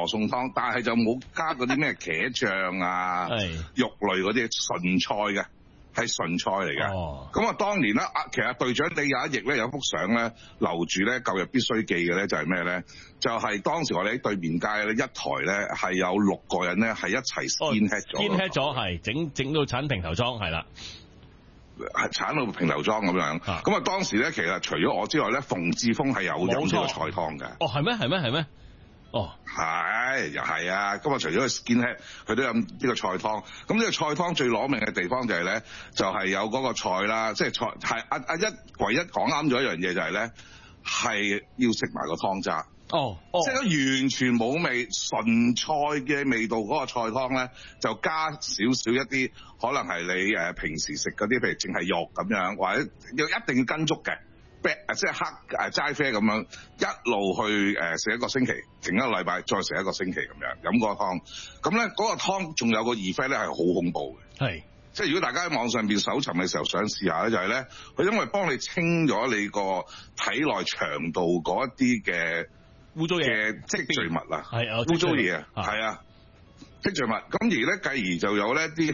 羅宋湯，但係就冇加嗰啲咩茄醬啊、肉類嗰啲純菜嘅。係純菜嚟嘅，咁當年咧，其實隊長你有一翼咧有幅相咧留住咧舊日必須記嘅咧就係咩咧？就係當時我哋喺對面街咧一台咧係有6個人咧係一齊 skinhead 咗 ，skinhead 咗係整到鏟平頭裝係啦， 係鏟到平頭裝咁樣。咁啊當時咧其實除咗我之外咧，馮志峰係有飲呢個菜湯嘅。 哦，係咩？係咩？係咩？哦， 係又係啊！今日除咗個 skinhead，佢都有呢個菜湯。咁呢個菜湯最攞命嘅地方就係咧，就係有嗰個菜啦，即係菜係阿一唯一講啱咗一樣嘢就係咧，係要食埋個湯渣。即係完全冇味，純菜嘅味道嗰個菜湯咧，就加少少一啲，可能係你平時食嗰啲，譬如淨係肉咁樣，或者要一定要跟足嘅。即係黑齋啡咁樣一路去食一個星期，停一個禮拜，再食一個星期咁樣飲個湯。咁咧嗰個湯仲有個 effect 咧係好恐怖嘅。係，即係如果大家喺網上邊搜尋嘅時候想試下咧，就係咧佢因為幫你清咗你個體內腸道嗰一啲嘅污糟嘢嘅積聚物啊， 係污糟嘢啊，係啊積聚物。咁而咧繼而就有咧啲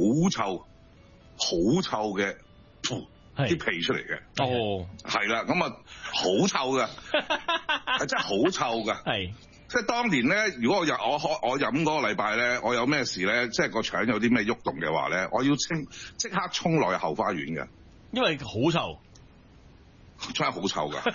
好臭嘅啲屁出嚟嘅，係啦，咁啊好臭嘅，係真係好臭嘅，係，即係當年咧，如果我飲嗰個禮拜咧，我有咩事咧，即係個腸有啲咩喐動嘅話咧，我要即刻衝落去後花園嘅，因為好臭，真係好臭噶。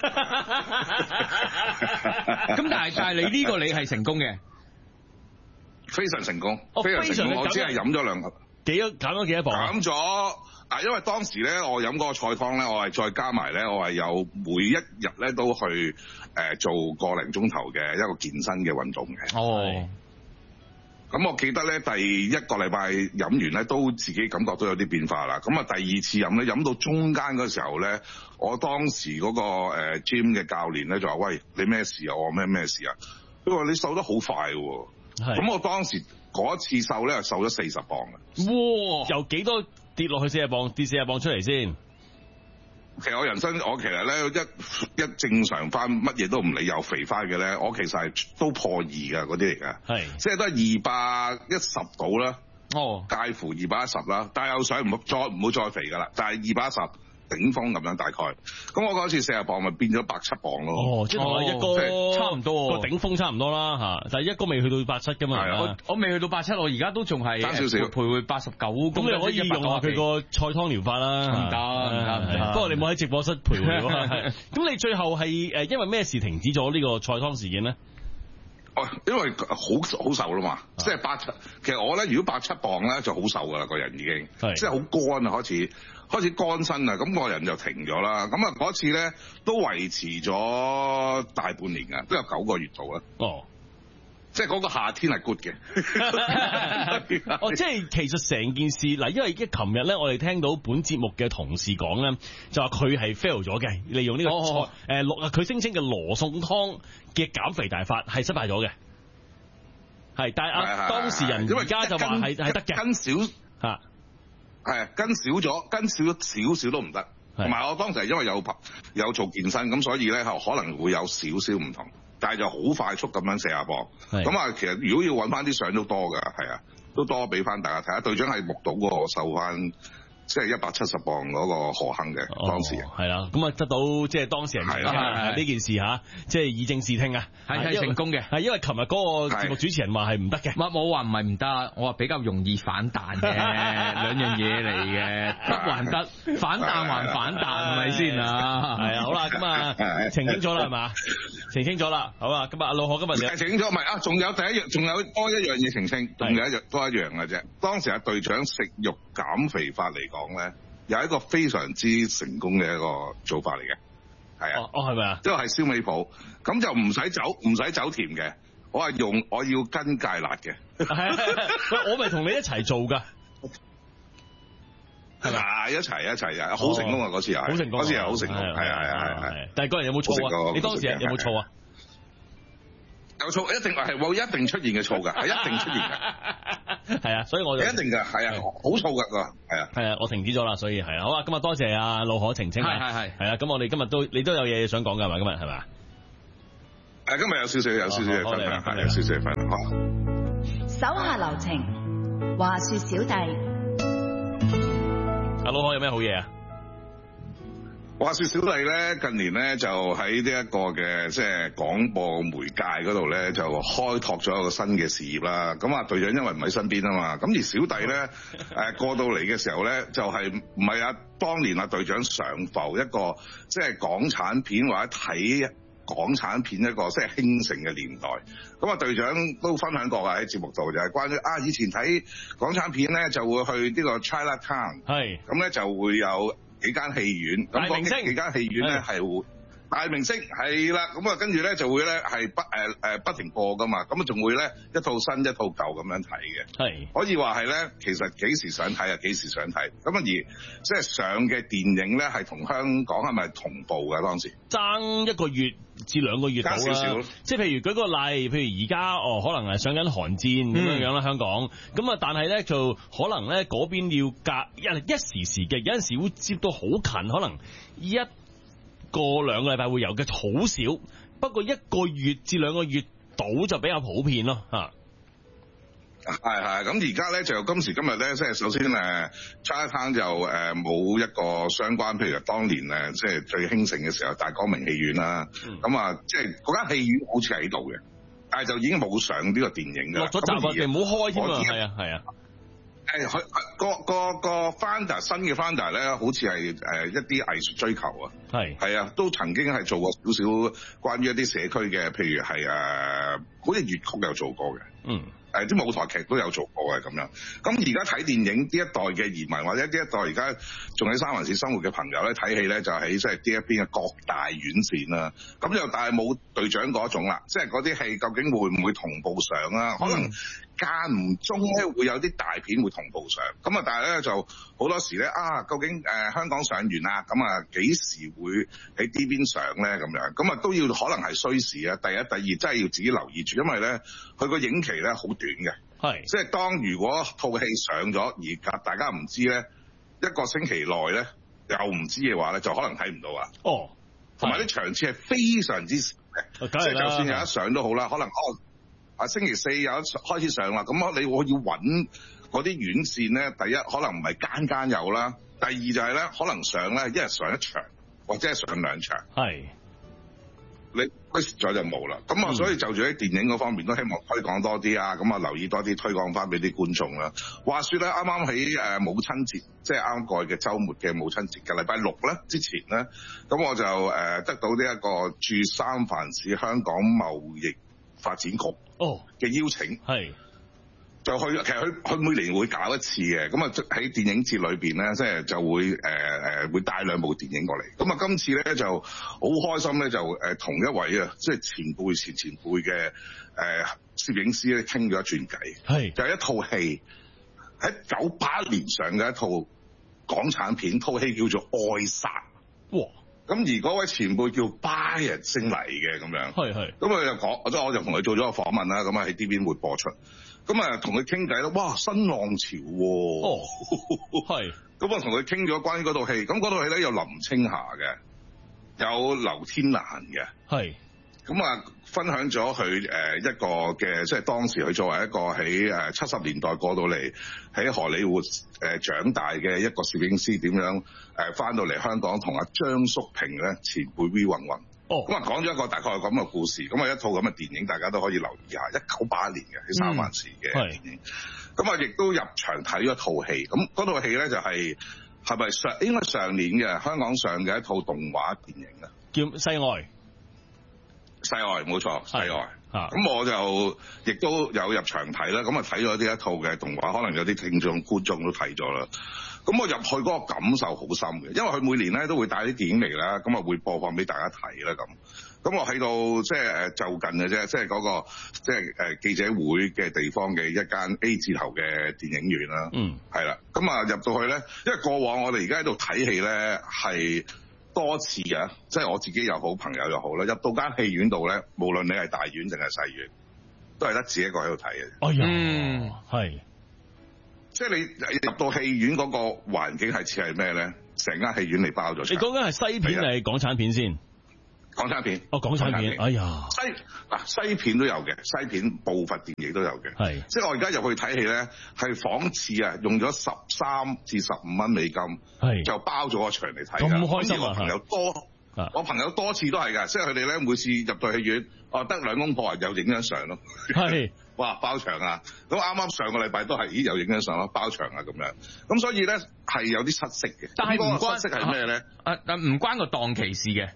咁但係你呢個你係成功嘅， 非常成功，非常成功，我只係飲咗2減咗幾多磅？減咗。因為當時咧，我飲嗰個菜湯咧，我係再加埋咧，我係有每一日咧都去做個零鐘頭嘅一個健身嘅運動嘅。咁我記得咧，第1個禮拜飲完咧，都自己感覺都有啲變化啦。咁啊，第2次飲咧，飲到中間嗰時候咧，我當時嗰個gym 嘅教練咧就話：喂，你咩事啊？我咩事啊？佢話你瘦得好快喎。咁我當時嗰一次瘦咧，瘦咗40磅嘅。哇！由幾多跌落去40磅，跌40磅出嚟先。其實我人生，我其實咧一正常翻，乜嘢都唔理，又肥翻嘅咧，我其實係都破2嘅嗰啲嚟嘅。係，即係都係210度啦。介乎210啦，但係又想唔好再肥噶啦，但係210。頂峰咁樣大概，咁我嗰次40磅咪變咗107磅咯。即係同一哥差唔多，個頂峰差唔多啦嚇。但係一哥未去到87噶嘛。我未去到87，我而家都仲係爭少少，徘徊89。咁你可以用下佢個菜湯療法啦。唔得，不過你冇喺直播室徘徊喎。咁你最後係因為咩事停止咗呢個菜湯事件咧？因為好瘦啦嘛，即係87。其實我咧，如果87磅咧就好瘦噶啦，個人已經，即係好乾啊，開始乾身啊，咁個人就停咗啦。咁啊嗰次咧都維持咗大半年噶，都有9個月度啦。即係嗰個夏天係 good 嘅。即係其實成件事嗱，因為琴日咧，我哋聽到本節目嘅同事講咧，就話佢係 fail 咗嘅，利用呢個佢聲稱嘅羅宋湯嘅減肥大法係失敗咗嘅。係，但係當事人而家就話係得嘅，跟少嚇。係跟少咗，跟少少都唔得。同埋我當時係因為有做健身，咁所以咧可能會有少少唔同，但係就好快速咁樣40磅。咁啊，其實如果要揾翻啲相都多㗎，係啊，都多俾翻大家睇下。隊長係目睹過我瘦翻。即係170磅嗰個何幸嘅當時係啦，咁啊得到即係當事人呢件事嚇，即係以正視聽啊，係成功嘅，係因為琴日嗰個節目主持人話係唔得嘅， 冇話唔係唔得，我話比較容易反彈嘅兩樣嘢嚟嘅，得還得，反彈還反彈係咪先啊？係啊，好啦，咁啊澄清咗啦係嘛？澄清咗啦，好啊，今日阿老何今日澄清咗，唔係啊，仲有仲有多一樣嘢澄清，仲有多一樣嘅啫。當時阿隊長食肉減肥法嚟講咧，有一個非常之成功嘅一個做法嚟嘅，係啊，係咪啊？即係燒味鋪，咁就唔使走甜嘅，我要跟芥辣嘅， 我咪同你一齊做噶， 係咪？一齊啊，好成功啊！嗰次又好成功，嗰次又好成功，係。 但係嗰人有冇錯啊？你當時有冇錯啊？ 有錯，一定係會一定出現嘅錯㗎，係一定出現嘅， 係啊，所以我就一定㗎，係啊，好錯㗎， 係啊，我停止咗啦，所以係啊，好啊，今日多謝阿老何澄清，係啊，咁我哋今日你都有嘢想講㗎嘛，今日係咪？ 今日有少少嘅分享，係有少少嘅分享。 手下留情，話說小弟。 阿老有咩好嘢啊？ 話說小弟咧，近年咧就喺呢一個嘅即係廣播媒介嗰度咧，就開拓咗一個新嘅事業啦。咁啊，隊長因為唔喺身邊啊嘛，咁而小弟咧過到嚟嘅時候咧，就係唔係當年隊長上浮一個即係港產片或者睇港產片一個即係興盛嘅年代。咁啊，隊長都分享過喺節目度，就係關於以前睇港產片咧就會去呢個 Chinatown， 係咁咧就會有幾間戲院，咁嗰幾間戲院咧係會大明星係啦，咁啊跟住咧就會咧係不停播噶嘛，咁啊仲會咧一套新一套舊咁樣睇嘅，係可以話係咧其實幾時想睇幾時想睇，咁啊而即係上嘅電影咧係同香港係咪同步嘅當時？爭1個月至2個月到啦，少少，即係譬如舉個例，譬如而家可能係上緊寒戰咁樣樣啦，香港咁啊，但係咧就可能咧嗰邊要隔一時時嘅，有陣時會接到好近，可能1個2個禮拜會有嘅，好少。不過1個月至2個月到就比較普遍咯，嚇。係咁而家咧就今時今日咧，即係首先Chinatown 就冇一個相關，譬如當年即係最興盛嘅時候大光明戲院啦，咁啊即係嗰間戲院好似喺度嘅，但係就已經冇上呢個電影㗎。落咗閘嘅，唔好開添啊！係啊。佢個 founder 新嘅 founder 咧，好似係一啲藝術追求啊，係啊，都曾經係做過少少關於一啲社區嘅，譬如係好似粵曲有做過嘅，啲舞台劇都有做過嘅咁樣。咁而家睇電影呢一代嘅移民或者呢一代而家仲喺三藩市生活嘅朋友咧，睇戲咧就喺即係呢一邊嘅各大院線啦。咁又但係冇隊長嗰種啦，即係嗰啲戲究竟會唔會同步上啊？可能間唔中咧會有啲大片會同步上，咁啊但係咧就好多時咧究竟香港上完啦，咁啊幾時會喺呢邊上咧咁樣？咁啊都要可能係需時啊。第一、第二真係要自己留意住，因為咧佢個影期咧好短嘅，即係當如果套戲上咗而大家唔知咧1個星期內咧又唔知嘅話咧，就可能睇唔到啊。同埋啲場次係非常之少嘅，即係就算有一上都好啦，可能星期4有開始上啦，咁我要揾嗰啲院線咧，第一可能唔係間有啦，第二就係咧可能上咧一日上1場或者係上2場，你 miss 咗就冇啦。咁啊，所以就住喺電影嗰方面都希望推廣多啲啊，咁啊留意多啲推廣翻俾啲觀眾啦。話說咧，啱啱喺母親節，即係啱過去嘅週末嘅母親節嘅禮拜6咧之前咧，咁我就得到呢一個駐三藩市香港貿易發展局嘅邀請，就去，其實佢每年會搞一次嘅，咁啊喺電影節裏邊咧，即係就會會帶2部電影過嚟。咁啊今次咧就好開心咧，就同一位即係前輩嘅攝影師咧傾咗一轉偈，就係一套戲喺98年上嘅一套港產片，套戲叫做《愛殺》。咁而嗰位前輩叫巴人星嚟嘅咁樣，咁佢就講，我就同佢做咗個訪問啦，咁啊喺呢邊會播出，咁啊同佢傾偈啦，哇新浪潮喎，咁啊同佢傾咗關於嗰套戲，咁嗰套戲咧有林青霞嘅，有劉天蘭嘅，咁啊分享咗佢一個嘅，即係當時佢作為一個喺70年代過到嚟喺荷里活長大嘅一個攝影師，點樣翻到嚟香港同阿張叔平咧前輩 V 運運，咁啊講咗一個大概係咁嘅故事，咁啊一套咁嘅電影大家都可以留意下，1981年嘅喺三藩市嘅電影，咁啊亦都入場睇咗套戲，咁嗰套戲咧就係咪應該上年嘅香港上嘅一套動畫電影啊，叫西外冇錯，西外。咁我就亦都有入場睇啦，咁啊睇咗呢一套嘅動畫，可能有啲聽眾觀眾都睇咗啦。咁我入去嗰個感受好深嘅，因為佢每年咧都會帶啲電影嚟啦，咁啊會播放俾大家睇啦咁。咁我喺度即係就近嘅啫，即係嗰個即係記者會嘅地方嘅一間 A 字頭嘅電影院啦。係啦。咁啊入到去咧，因為過往我哋而家喺度睇戲咧係多次啊，即係我自己又好，朋友又好啦，入到間戲院度咧，無論你係大院定係細院，都係得自己一個喺度睇嘅。即係你入到戲院嗰個環境係似係咩咧？成間戲院你包咗。你講緊係西片定係港產片先？ 港產片， 港產片，哎呀， 西片都有嘅，西片部分電影都有嘅， 係， 即係我而家入去睇戲咧，係仿似啊，用咗13至15蚊美金，係就包咗個場嚟睇， 咁開心啊！ 我朋友多。我朋友多次都係㗎，即係佢哋咧每次入到戲院，得兩公婆又影張相咯。係，哇包場啊！咁啱啱上個禮拜都係，又影張相咯，包場啊咁樣。咁所以咧係有啲失色嘅。 但係唔關失色係咩咧？ 但唔關個檔期事嘅。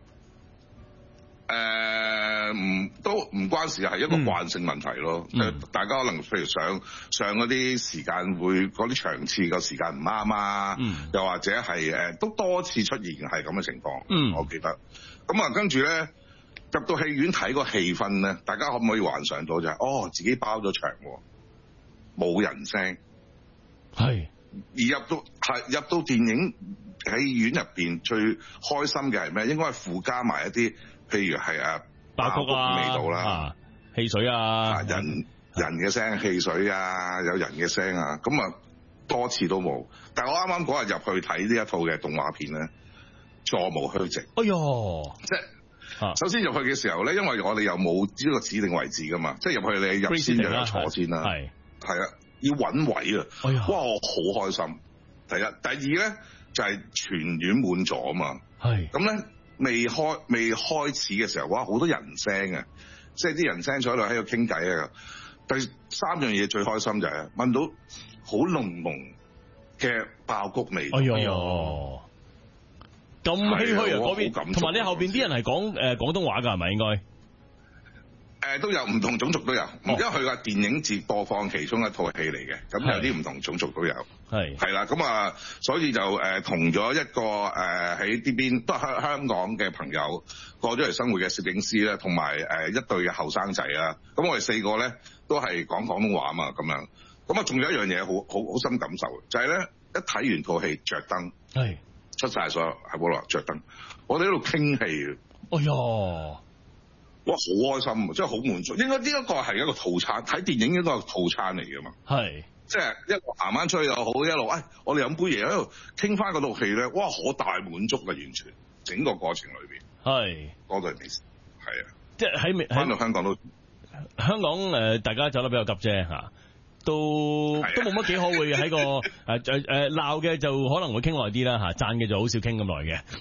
都唔關事，係一個慣性問題咯。大家可能譬如上嗰啲時間會嗰啲場次個時間唔啱啊，又或者係都多次出現係咁嘅情況。我記得。咁啊，跟住咧入到戲院睇個氣氛咧，大家可唔可以幻想到就係自己包咗場喎，冇人聲， 係而入到電影戲院入邊最開心嘅係咩？應該係附加埋一啲。譬如係爆谷啊， 味道啦， 汽水啊， 人嘅聲，汽水啊，有人嘅聲啊，咁啊多次都冇。但係我啱啱嗰日入去睇呢一套嘅動畫片咧，座無虛席。 哎呦， 即係首先入去嘅時候咧，因為我哋又冇呢個指定位置噶嘛，即係入去你入先就有坐先啦，係啊，要揾位啊。哎呀，哇，我好開心。第一，第二咧就係全院滿座啊嘛，係咁咧。未開始嘅時候，哇！好多人聲啊，即係啲人聲坐喺度喺度傾偈啊。第三樣嘢最開心就係聞到好濃濃嘅爆谷味。 哎呦，咁唏噓啊！嗰邊同埋你後邊啲人係講廣東話㗎，係咪應該？ 都有唔同種族都有，因為佢個電影節播放其中一套戲嚟嘅，咁有啲唔同種族都有，係啦，咁啊，所以就同咗一個喺呢邊都係香港嘅朋友過咗嚟生活嘅攝影師咧，同埋一對嘅後生仔啦，咁我哋4個咧都係講廣東話嘛，咁樣，咁啊仲有一樣嘢好深感受，就係咧一睇完套戲着燈，係出晒所有喺嗰度着燈，我哋喺度傾戲嘅，哎呀！哇，好開心啊！真係好滿足。應該呢一個係一個套餐，睇電影應該係套餐嚟㗎嘛。係，即係一路行翻出去又好，一路我哋飲杯嘢喺度傾翻嗰套戲咧，哇，好大滿足啊！完全整個過程裏邊係嗰對美食，係啊，即係喺翻到香港都香港大家走得比較急啫嚇。都冇乜幾可會喺個鬧嘅就可能會傾耐啲啦嚇，讚嘅就好少傾咁耐嘅。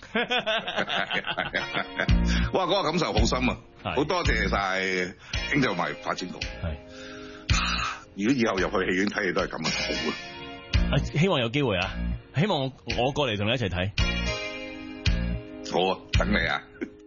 哇！嗰個感受好深啊，好多謝曬經濟貿易發展局。係，如果以後入去戲院睇戲都係咁啊，好啊！ 希望有機會啊，希望我過嚟同你一齊睇。 好啊，等你啊！